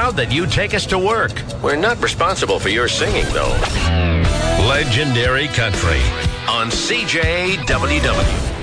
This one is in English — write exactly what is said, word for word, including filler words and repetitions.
proud that you take us to work. We're not responsible for your singing, though. Legendary Country on C J W W.